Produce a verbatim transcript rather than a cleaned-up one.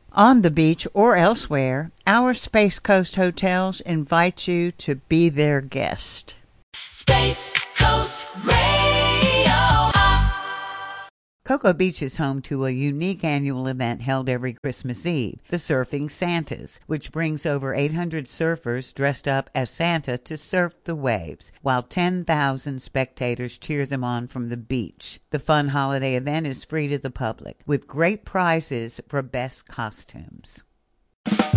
On the beach or elsewhere, our Space Coast hotels invite you to be their guest. Space Coast Radio. Cocoa Beach is home to a unique annual event held every Christmas Eve, the Surfing Santas, which brings over eight hundred surfers dressed up as Santa to surf the waves, while ten thousand spectators cheer them on from the beach. The fun holiday event is free to the public, with great prizes for best costumes.